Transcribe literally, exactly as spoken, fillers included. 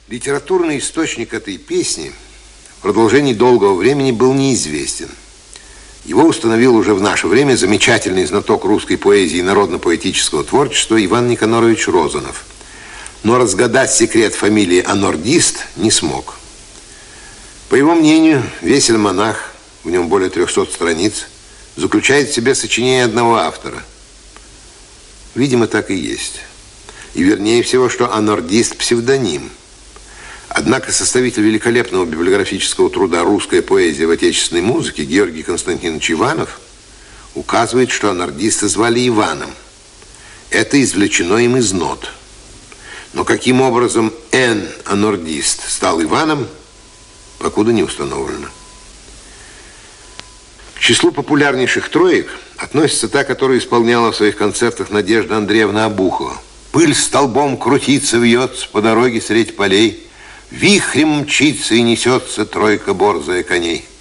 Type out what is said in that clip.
Литературный источник этой песни в продолжении долгого времени был неизвестен. Его установил уже в наше время замечательный знаток русской поэзии и народно-поэтического творчества Иван Никонорович Розанов. Но разгадать секрет фамилии Анордист не смог. По его мнению, «Весель монах», в нем более трехсот страниц, заключает в себе сочинение одного автора. Видимо, так и есть. И вернее всего, что Анордист – псевдоним. Однако составитель великолепного библиографического труда «Русская поэзия в отечественной музыке» Георгий Константинович Иванов указывает, что анордиста звали Иваном. Это извлечено им из нот. Но каким образом Н. Анордист стал Иваном, покуда не установлено. К числу популярнейших троек относится та, которую исполняла в своих концертах Надежда Андреевна Обухова. «Пыль столбом крутится, вьется по дороге средь полей, вихрем мчится и несется тройка борзая коней».